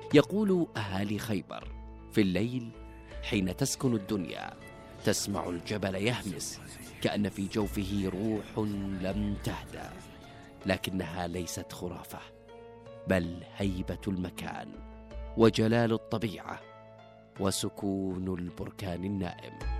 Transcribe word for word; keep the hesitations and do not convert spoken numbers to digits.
يقول أهالي خيبر: في الليل حين تسكن الدنيا تسمع الجبل يهمس كأن في جوفه روح لم تهدأ، لكنها ليست خرافة، بل هيبة المكان وجلال الطبيعة وسكون البركان النائم.